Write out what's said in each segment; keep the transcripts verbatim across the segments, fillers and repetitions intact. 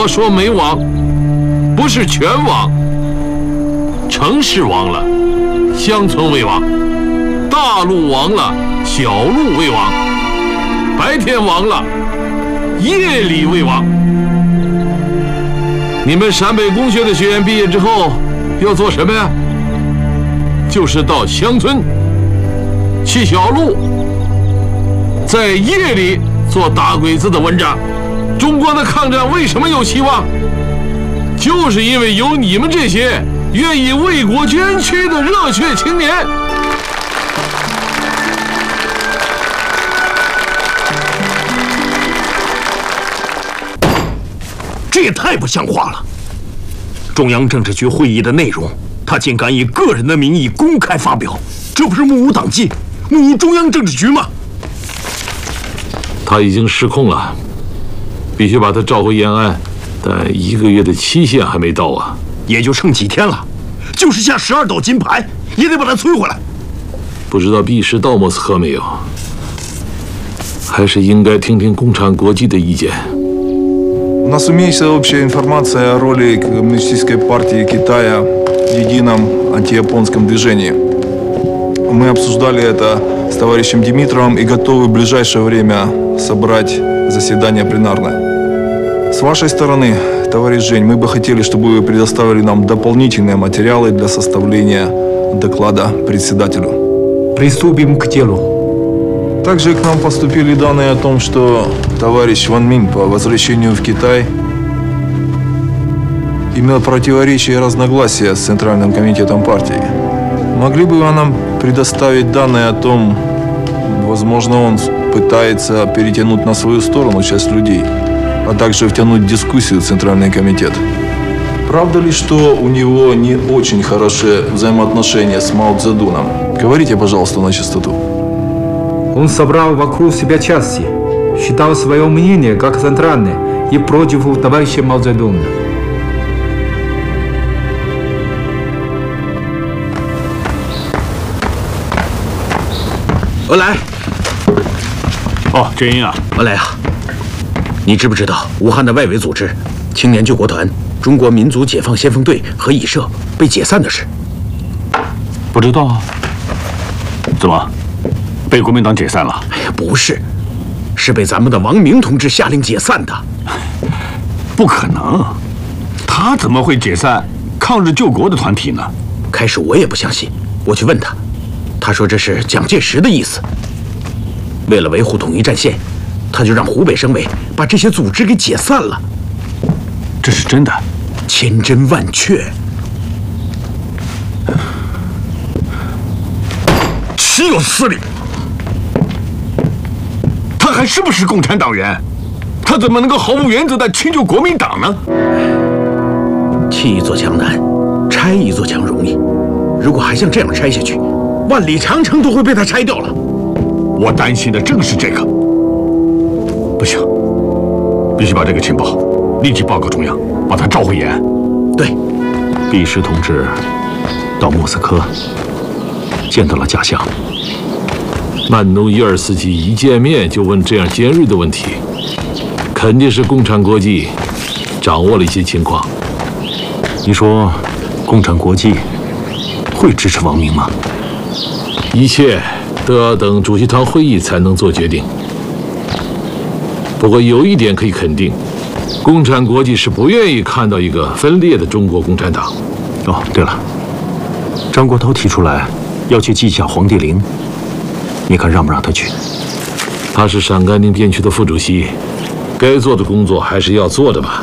我说没亡，不是全亡。城市亡了，乡村未亡；大路亡了，小路未亡；白天亡了，夜里未亡。你们陕北工学的学员毕业之后要做什么呀？就是到乡村去小路，在夜里做打鬼子的文章。中国的抗战为什么有希望？就是因为有你们这些愿意为国捐躯的热血青年。 这也太不像话了！中央政治局会议的内容，他竟敢以个人的名义公开发表，这不是目无党纪、目无中央政治局吗？ 他已经失控了，必须把他召回延安，但一个月的期限还没到啊， 也就剩几天了，就是下十二道金牌，也得把他摧回来。 不知道毕师到莫斯科没有？还是应该听听共产国际的意见。 У нас имеется общая информация о роли Коммунистической партии Китая в едином антияпонском движении. Мы обсуждали это с товарищем Димитровым и готовы в ближайшее время собрать заседание пленарное. С вашей стороны, товарищ Жень, мы бы хотели, чтобы вы предоставили нам дополнительные материалы для составления доклада председателю. Приступим к делу. Также к нам поступили данные о том, что товарищ Ван Минь по возвращению в Китай имел противоречия и разногласия с Центральным комитетом партии. Могли бы вы нам предоставить данные о том, возможно, он пытается перетянуть на свою сторону часть людей, а также втянуть в дискуссию Центральный комитет? Правда ли, что у него не очень хорошие взаимоотношения с Мао Цзэдуном? Говорите, пожалуйста, на чистоту. Он собрал вокруг себя части, считал свое мнение как центральное и против товарища Мао Цзэдуна. 俄来， 哦，振英啊， 俄来啊，你知不知道武汉的外围组织青年救国团、中国民族解放先锋队和以社被解散的事？ 不知道啊。怎么？被国民党解散了？ 哎呀，不是，是被咱们的王明同志下令解散的。 不可能，他怎么会解散抗日救国的团体呢？ 开始我也不相信，我去问他，他说这是蒋介石的意思。为了维护统一战线，他就让湖北省委把这些组织给解散了。 这是真的？ 千真万确。岂有此理！ 他还是不是共产党员？他怎么能够毫无原则地迁就国民党呢？ 砌一座墙难，拆一座墙容易。如果还像这样拆下去，万里长城都会被他拆掉了。 我担心的正是这个。不行，必须把这个情报立即报告中央，把他召回延安。 对， 毕师同志到莫斯科见到了家乡。 曼努伊尔斯基一见面就问这样尖锐的问题，肯定是共产国际掌握了一些情况。 你说，共产国际会支持王明吗？ 一切都要等主席团会议才能做决定。不过有一点可以肯定，共产国际是不愿意看到一个分裂的中国共产党。 哦，对了，张国焘提出来要去记下黄帝陵，你看让不让他去？ 他是陕甘宁边区的副主席，该做的工作还是要做的吧。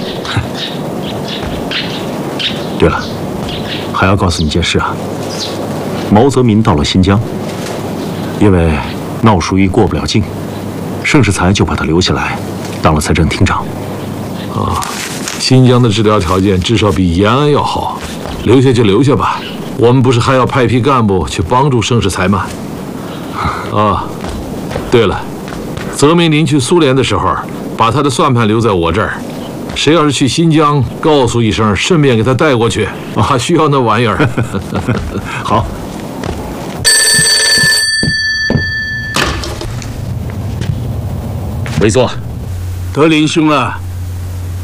对了，还要告诉你件事啊，毛泽民到了新疆，因为闹疏议过不了境，盛世才就把他留下来当了财政厅长。 啊，新疆的治疗条件至少比延安要好，留下就留下吧。我们不是还要派批干部去帮助盛世才吗？啊，对了，泽民林去苏联的时候，把他的算盘留在我这儿。谁要是去新疆，告诉一声，顺便给他带过去。啊，需要那玩意儿。 好。 委座， 德林兄啊，